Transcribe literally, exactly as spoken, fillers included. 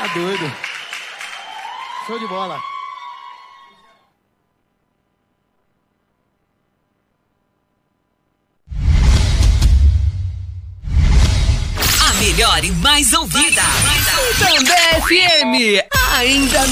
Tá doido. Show de bola. A melhor e mais ouvida. Itambé F M. Ainda